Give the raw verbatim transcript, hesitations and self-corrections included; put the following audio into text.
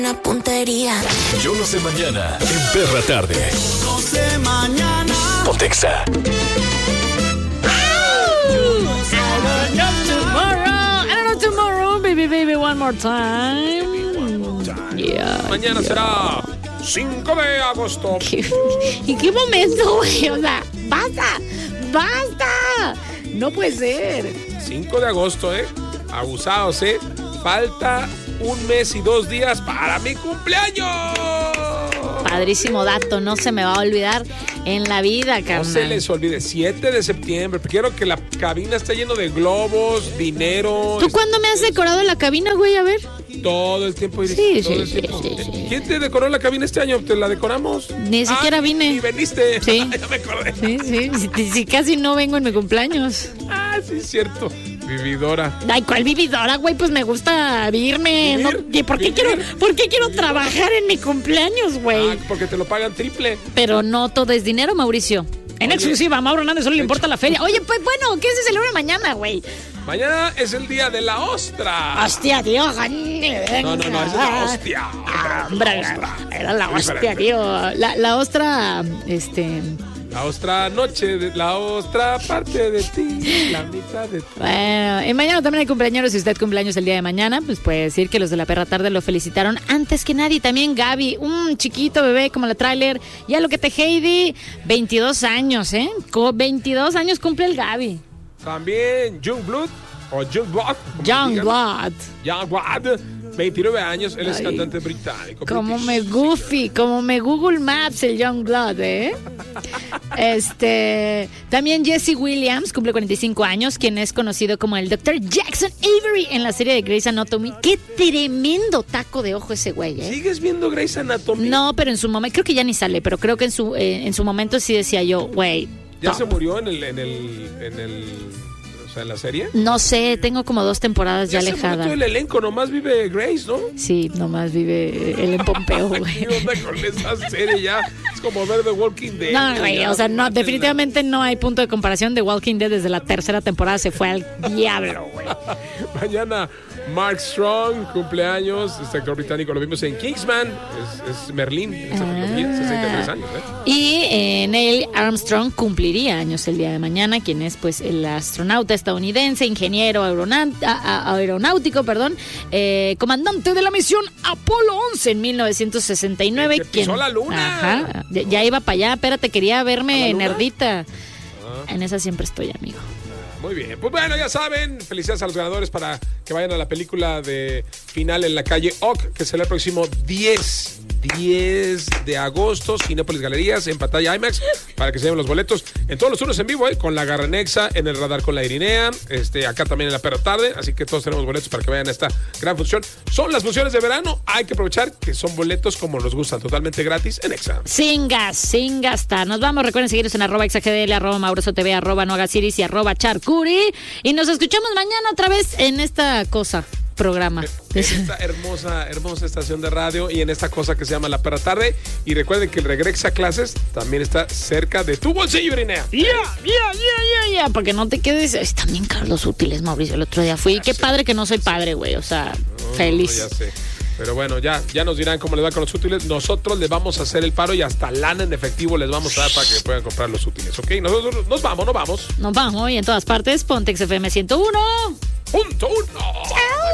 Una puntería. Yo no sé mañana en Perra Tarde. Yo no sé mañana. Pontexa. Tomorrow, I don't know tomorrow, baby, baby, one more time. Yeah, Mañana yeah. será cinco de agosto. ¿Y qué momento, güey? O sea, basta, basta. No puede ser. cinco de agosto, ¿eh? Abusados, ¿eh? Falta un mes y dos días para mi cumpleaños. Padrísimo dato, no se me va a olvidar en la vida, carnal. No se les olvide, siete de septiembre. Quiero que la cabina esté lleno de globos, dinero. ¿Tú cuándo me has decorado la cabina, güey? A ver. Todo el tiempo, Iris. Sí, todo sí, el sí, tiempo. sí, sí. ¿Quién te decoró la cabina este año? ¿Te la decoramos? Ni siquiera ah, vine. Y veniste. Sí. Ya me acordé. Sí, sí, sí, sí, casi no vengo en mi cumpleaños. Ah, sí, es cierto. Vividora. Ay, ¿cuál vividora, güey? Pues me gusta vivirme. Vivir, ¿No? ¿Y por qué vivir, quiero, por qué quiero trabajar en mi cumpleaños, güey? Ah, porque te lo pagan triple. Pero no todo es dinero, Mauricio. En Oye, exclusiva, a Mauro Hernández solo le importa la feria. Oye, pues bueno, ¿qué se celebra mañana, güey? Mañana es el día de la ostra. Hostia, tío. No, no, no, esa es la hostia. Ah, hombre, La ostra. era la Es hostia, diferente. tío. La, la ostra, este... La ostra noche, de, la ostra parte de ti, la mitad de ti. Bueno, y mañana también hay cumpleaños. Si usted cumpleaños el día de mañana, pues puede decir que los de la Perra Tarde lo felicitaron antes que nadie. También Gaby, un chiquito bebé como la tráiler. Ya lo que te Heidi, veintidós años, ¿eh? Con veintidós años cumple el Gaby. También Youngblood o Youngblood. como Young digan. Blood. Youngblood, veintinueve años, él es Ay. cantante británico. Como British. me goofy, como me Google Maps el Young Blood, ¿eh? Este, también Jesse Williams cumple cuarenta y cinco años, quien es conocido como el doctor Jackson Avery en la serie de Grey's Anatomy. Qué tremendo taco de ojo ese güey, ¿eh? ¿Sigues viendo Grey's Anatomy? No, pero en su momento, creo que ya ni sale, pero creo que en su eh, en su momento sí decía yo, güey. ¿Ya top. se murió en el, en el, en el, o sea, en la serie? No sé, tengo como dos temporadas ya, Ya se murió alejadas. todo el elenco, nomás vive Grace, ¿no? Sí, nomás vive él en Pompeo, güey. ¿Qué onda con esa serie ya? Es como ver The Walking Dead. No, güey, ya, o sea, no, mátenla. definitivamente no hay punto de comparación. The Walking Dead desde la tercera temporada se fue al diablo, güey. Mañana Mark Strong, cumpleaños, este actor británico, lo vimos en Kingsman, es, es Merlín, en esa trilogía, sesenta y tres años, ¿eh? Y eh, Neil Armstrong cumpliría años el día de mañana, quien es pues el astronauta estadounidense, ingeniero aeronau- a- a- aeronáutico, perdón, eh, comandante de la misión Apolo once en mil novecientos sesenta y nueve. El que pisó la luna. Ajá, ya, ya iba para allá, espérate, quería ¿A verme la luna? nerdita. Ah. En esa siempre estoy, amigo. Muy bien, pues bueno, ya saben, felicidades a los ganadores para que vayan a la película de Final en la calle Oc, que será el próximo diez de agosto, Cinépolis Galerías, en pantalla IMAX, para que se lleven los boletos en todos los turnos en vivo, ¿eh? Con la Garranexa, en el Radar con la Irinea, este, acá también en la Perra Tarde, así que todos tenemos boletos para que vayan a esta gran función. Son las funciones de verano, hay que aprovechar que son boletos como nos gustan, totalmente gratis en Exa. Sin gas, sin gastar. Nos vamos, recuerden seguirnos en arroba exagdl, arroba maurosotv, arroba noagasiris y arroba charcuri. Y nos escuchamos mañana otra vez en esta cosa, programa. En esta hermosa, hermosa estación de radio y en esta cosa que se llama La Perra Tarde. Y recuerden que el Regresa a Clases también está cerca de tu bolsillo, Irinea. Ya, ya, ya, ya, ya, para que no te quedes. Están bien caros los útiles, Mauricio. El otro día fui. Ya Qué sé. padre que no soy padre, güey. O sea, No, feliz. no, ya sé. Pero bueno, ya, ya nos dirán cómo les va con los útiles. Nosotros les vamos a hacer el paro y hasta lana en efectivo les vamos a dar para que puedan comprar los útiles, ¿ok? Nosotros nos vamos, nos vamos. Nos vamos y en todas partes. Pontex F M ciento uno. Punto uno. ¡Chao!